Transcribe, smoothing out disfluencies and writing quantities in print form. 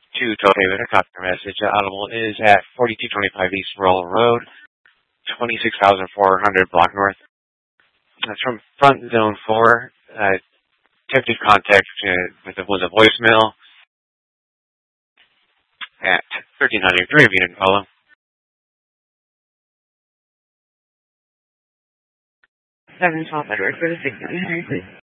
To Total Haven, a copy message. Audible is at 4225 East Roll Road, 26,400 block north. That's from Front Zone 4. Attempted contact was a voicemail at 1300. If you didn't call them. 712 Edward for the 600.